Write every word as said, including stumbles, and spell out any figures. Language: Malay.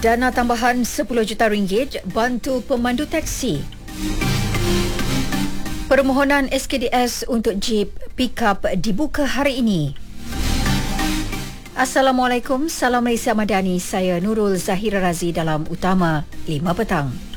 Dana tambahan sepuluh juta ringgit bantu pemandu teksi. Permohonan S K D S untuk Jeep Pickup dibuka hari ini. Assalamualaikum, Salam Malaysia Madani. Saya Nurul Zahira Razi dalam Utama lima petang.